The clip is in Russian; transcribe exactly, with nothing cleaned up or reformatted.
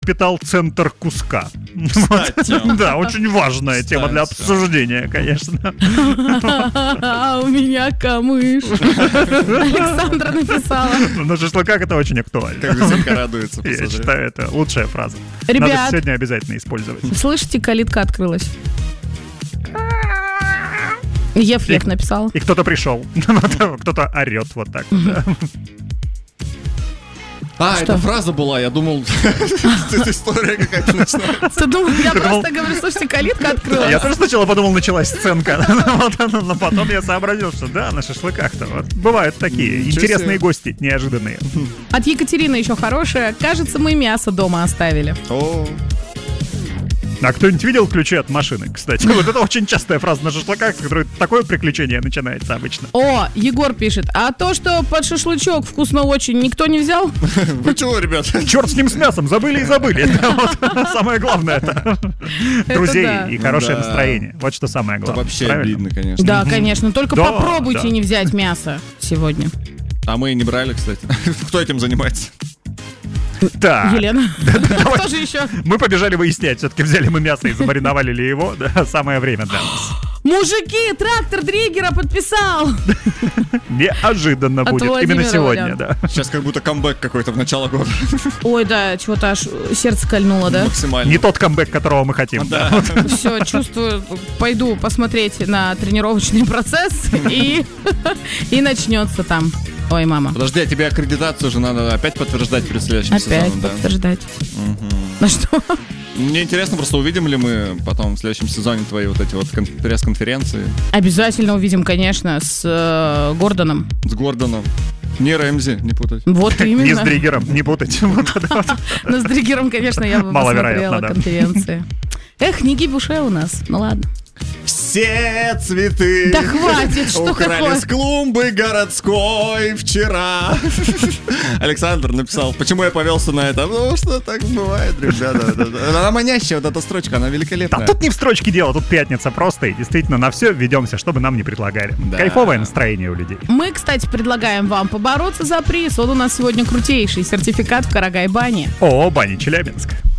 питал центр куска. Кстати. Да, очень важная тема для обсуждения, конечно. А у меня камыш. Александра написала. На шашлыках это очень актуально. Как веселка радуется. Я считаю, это лучшая фраза. Надо Ребят, сегодня обязательно использовать. слышите, калитка открылась. Еф-еф написал. И кто-то пришел. Кто-то орет вот так. А, Что? это фраза была, я думал, это история какая-то начинается. Ты думал, я Ты думал- просто говорю, слушайте, калитка открылась. Я тоже сначала подумал, началась сценка. Вот, но потом я сообразил, что да, на шашлыках-то вот бывают такие Ничего интересные себе. гости, неожиданные. От Екатерины еще хорошая. Кажется, мы мясо дома оставили. О, А кто-нибудь видел ключи от машины, кстати? Вот это очень частая фраза на шашлыках, с которой такое приключение начинается обычно. О, Егор пишет. А то, что под шашлычок вкусно очень, никто не взял? вы чего, ребят? Черт с ним с мясом, забыли и забыли. Вот самое главное это друзей да. и хорошее Да. настроение. Вот что самое Это главное. вообще Правильно? обидно, конечно. Да, конечно. Только Да, попробуйте да. не взять мясо сегодня. А мы и не брали, кстати. Кто этим занимается? Так, Елена. Кто же еще? мы побежали выяснять, все-таки взяли мы мясо и замариновали ли его. Да, самое время для нас. Мужики, трактор Дриггера подписал. Неожиданно От будет. Владимира Именно сегодня, Владян. да. Сейчас как будто камбэк какой-то в начало года. Ой, да, чего-то аж сердце кольнуло, да? Максимально. Не тот камбэк, которого мы хотим. Да. Все, чувствую, пойду посмотреть на тренировочный процесс и, и начнется там. Ой, мама. Подожди, а тебе аккредитацию же надо опять подтверждать перед следующим Опять сезоном, да? подтверждать. Мгм. На что? Мне интересно, просто увидим ли мы потом в следующем сезоне твои вот эти вот кон- пресс-конференции Обязательно увидим, конечно, с э, Гордоном. с Гордоном. Не Рэмзи, не путать. Вот именно. Не с Дриггером, не путать. Вот это вот. Но с Дриггером, конечно, я бы Маловероятно, посмотрела да. конференции. Эх, не гибуше у нас. Ну ладно. Все цветы Да хватит, что украли такое? с клумбы городской вчера. Александр написал, почему я повелся на это. Ну, что так бывает, ребята. Она манящая, вот эта строчка, она Да великолепная. тут не в строчке дело, тут пятница просто, и действительно на все ведемся, чтобы нам не предлагали. Да. Кайфовое настроение у людей. Мы, кстати, предлагаем вам побороться за приз. Он у нас сегодня крутейший сертификат в Карагай-бане. О, Бани Челябинск.